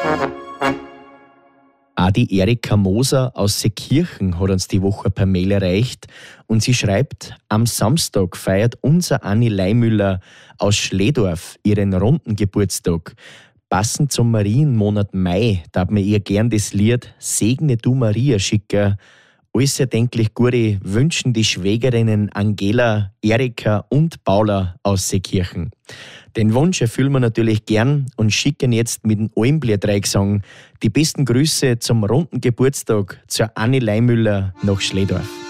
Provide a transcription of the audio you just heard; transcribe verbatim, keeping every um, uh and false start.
Auch die Erika Moser aus Seekirchen hat uns die Woche per Mail erreicht und sie schreibt, am Samstag feiert unser Anni Leimüller aus Schledorf ihren runden Geburtstag. Passend zum Marienmonat Mai darf mir ihr gern das Lied Segne du Maria schicken. Alles erdenklich Gute wünschen die Schwägerinnen Angela, Erika und Paula aus Seekirchen. Den Wunsch erfüllen wir natürlich gern und schicken jetzt mit dem Almblier-Dreiecksang die besten Grüße zum runden Geburtstag zur Anni Leimüller nach Schledorf.